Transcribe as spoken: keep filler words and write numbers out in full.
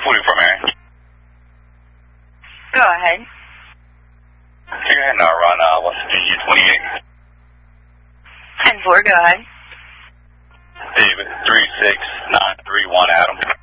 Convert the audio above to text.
forty-four, Mary. Go ahead. Go ahead now, run uh, what's the D U twenty-eight? ten four, go ahead. David, three six nine three one, Adam.